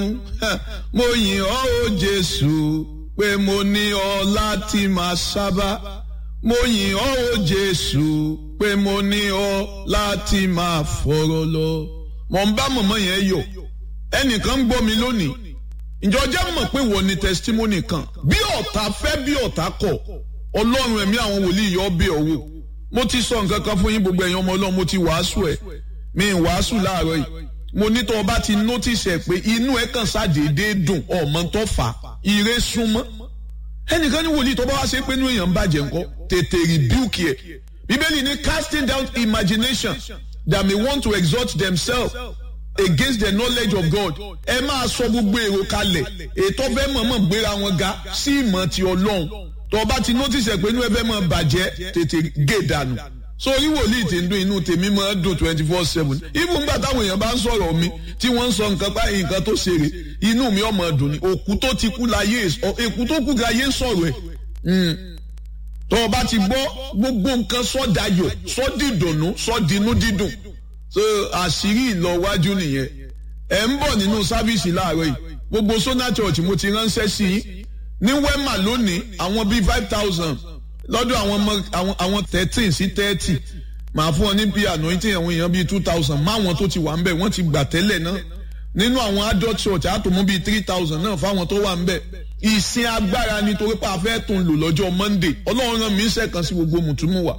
mo yìn ọ́ o Jésù pé mo ní ọ láti máa sábà. Mo yìn ọ́ o Jésù pé mo ní ọ láti máa fọ̀rọ̀ lọ. Mo ń bá mọ̀mọ́ yẹn yọ̀. Ẹnìkan ń gbọ́ mi lónìí. Ǹjọ́ jẹ́ mọ̀ pé wọ́n ní testimony kan. Bí ọ̀tá fẹ́ bí ọ̀tá kọ̀, Ọlọ́run ẹ̀mí àwọn wòlíì yọ bí ọ̀wọ́. Mo ti sọ nǹkan kan fún yín gbogbo ẹ̀yin ọmọ Ọlọ́run, mo ti wàásù ẹ̀. Mi ń wàásù láàárọ̀ yìí. Mo ní tó o bá ti notice ẹ̀ pé inú ẹ̀ kàn ṣàdédé dùn ọmọ tó fà á. Ire súnmọ́. Ẹnìkan ní wòlíì tó bá wá ṣe pé inú èèyàn ń bàjẹ́ ńkọ́ tètè rebuke ẹ̀. Bíbélì ní casting down imagination that may want to exalt themselves against the knowledge of God. Ẹ máa sọ gbogbo èrò kalẹ̀ ètò fẹ́ mọ̀mọ́ gbéra wọn ga sí ìmọ̀ ti Ọlọ́run. Tó o bá ti notice ẹ̀ pé inú ẹ fẹ́ mọ̀ bàjẹ́ tètè gé dànù. So orí wòlíì tí ń dún inú tèmi máa ń dùn 24/7. Even nígbà táwọn èèyàn bá ń sọ̀rọ̀ mi tí wọ́n ń sọ nǹkan báyìí nǹkan tó ṣeré inú mi ọmọ dùn ni. Òkú tó ti kú láyé èkú tó kú láyé ń sọ̀rọ̀ ẹ̀. Tó o bá ti gbọ́ gbogbo nǹkan sọ́dayọ̀ sọ́dìdùnnú sọ́dinú dídùn. So àṣírí ìlọwájú nìyẹn. Ẹ ń bọ̀ nínú sáfíìsì láàárọ̀ yìí. Gbogbo Sona Church mo ti ránṣẹ́ sí i. Ní Wema lónìí àwọn bíi 5,000 lọ́dọ̀ àwọn 13 sí 30 màá fún ọ ní bíi anointing àwọn èèyàn bíi 2,000 máwọn tó ti wà ń bẹ̀ wọ́n ti gbà tẹ́lẹ̀ náà. Nínú àwọn adult church àtòmú bíi 3,000 náà fáwọn tó wà ń bẹ̀. Ìsìn agbára nítorí pé a fẹ́ tún lò lọ́jọ́ Monday. Ọlọ́run rán mi iṣẹ́ kan sí gbogbo mùtúmùwà.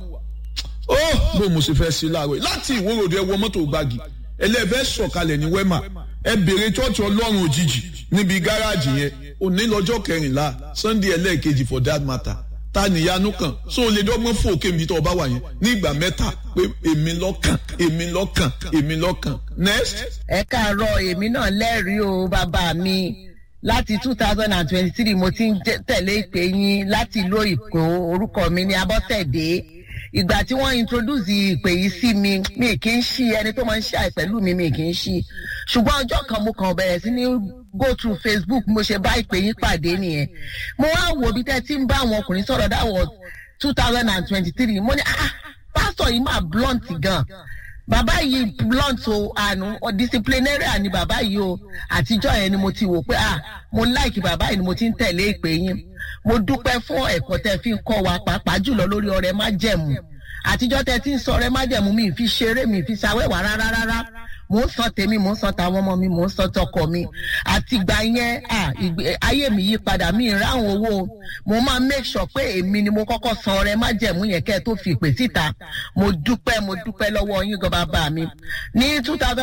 Bó mo sì fẹ́ sí láàárọ̀ láti ìwórodò ẹ wọ mọ́tò gbági ẹlẹ́fẹ́ sọ̀kalẹ̀ ní Wema ẹ bèrè chọ́ọ̀chì Ọlọ́run òjijì níbi gáràjì yẹn òní lọ́jọ́ 14 Sunday ẹlẹ́ẹ̀kejì for that matter ta níyanu kan so lè dọ́gbọ́n fò kémi tó ọba wà yẹn ní ìgbà mẹ́ta pé èmi lọ́kàn next. Ẹ káàárọ̀ èmi náà lẹ́rìí o bàbá mi láti 2023 mo ti ń tẹ̀lé ìpè yín láti ìlú Èkó orúkọ mi ní Abọ́sẹ̀dé. Ìgbà tí wọ́n introduce ìpè yìí sí mi kì í ṣí ẹni tó máa ń ṣe àìpẹ̀lú mi kì í ṣí ṣùgbọ́n ọjọ́ kan mo kàn bẹ̀rẹ̀ sí ní go through Facebook mo ṣe bá ìpè yín pàdé nìyẹn mo wá wò bí tẹ́ ti ń bá àwọn ọkùnrin sọ̀rọ̀ that was 2023 mo ní pásítọ̀ yìí máa blunt gan bàbá yìí blunt o àánú disciplinarian ni bàbá yìí o àtijọ́ yẹn ni mo ti wò pé mo like bàbá yìí ni mo ti ń tẹ̀lé ìpè yín mo dúpẹ́ fún ẹ̀kọ́ tẹ́ fi ń kọ́ wa pàápàá jùlọ lórí ọrẹ májẹ̀mú àtijọ́ tẹ́ ti ń sọ ọrẹ májẹ̀mú mi fi ṣeré mi fi ṣàwẹ́wà rárá mo ń sọ tèmi mo ń sọ tàwọn ọmọ mi mo ń sọ tọkọ mi àtìgbà yẹn ayé mi yí padà mi ìráhùn owó mo máa make sure pé èmi ni mo kọ́kọ́ san ọrẹ májẹ̀mú yẹn kẹ́ tó fi ìpè síta mo dúpẹ́ lọ́wọ́ yín gan bàbá mi ní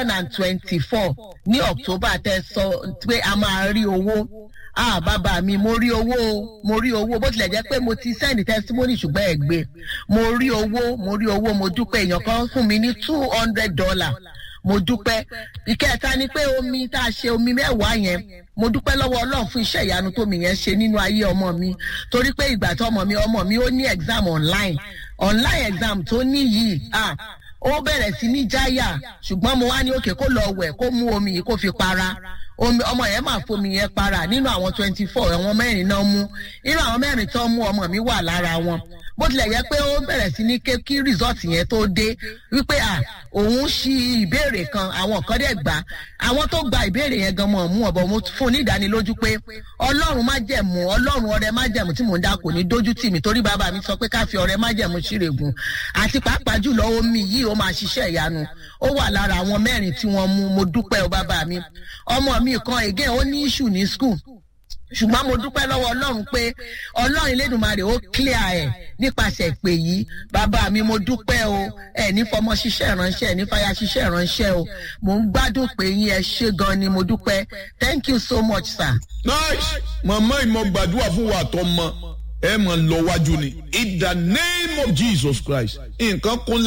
2024 ní October tẹ́ sọ pé a máa rí owó bàbá mi mo rí owó bó tilẹ̀ jẹ́ pé mo ti send testimony ṣùgbọ́n ẹ gbé mo rí owó mo dúpẹ́ èèyàn kan fún mi ní $200 mo dúpẹ́ ìkẹta ni pé omi tá a ṣe omi 10 yẹn mo dúpẹ́ lọ́wọ́ Ọlọ́run fún iṣẹ́ ìyanu tó mi yẹn ṣe nínú ayé ọmọ mi torí pé ìgbà tó ọmọ mi ó ní exam online exam tó ní yìí ó bẹ̀rẹ̀ sí ní jáyà ṣùgbọ́n mo wá ní òkè kó lọ wẹ̀ kó mú omi yìí kó fi para ọmọ yẹn máa fomi yẹn para nínú àwọn 24 àwọn 4 náà mú nínú àwọn 4 tó mú ọmọ mi wà lára wọn bó tilẹ̀ yẹ pé ó bẹ̀rẹ̀ sí ní kí result yẹn tó dé wípé òun ṣí ìbéèrè kan àwọn kan dẹ̀ gbà àwọn tó gba ìbéèrè yẹn gan mọ̀ mú ọ̀bọ̀ mo fún ní ìdánilójú pé Ọlọ́run májẹ̀mú Ọlọ́run ọrẹ májẹ̀mú tí mò ń dá kò ní dójú tì mí torí bàbá mi sọ pé ká fi ọrẹ májẹ̀mú ṣírègùn àti pàápàá jùlọ omi yìí ó máa ṣiṣẹ́ ìyanu ó wà lára àwọn 4 tí wọ́n mú mo dúpẹ́ o bàbá mi ọmọ mi kan again ó ní issue ní school ṣùgbọ́n mo dúpẹ́ lọ́wọ́ Ọlọ́run pé Ọlọ́run Elédùmarè ó clear ẹ̀ nípasẹ̀ ìpè yìí bàbá mi mo dúpẹ́ o ẹ̀ ní fọmọ ṣiṣẹ́ ìránṣẹ́ ẹ̀ ní fàyà ṣiṣẹ́ ìránṣẹ́ o mo ń gbádùn pé yín ẹ ṣé gan ni mo dúpẹ́ thank you so much sir. Nice màmá ìmọ̀ gbàdúrà fún wa àtọmọ ẹ mọ̀ lọ wájú ni in the name of Jesus Christ nǹkan kúnlẹ̀.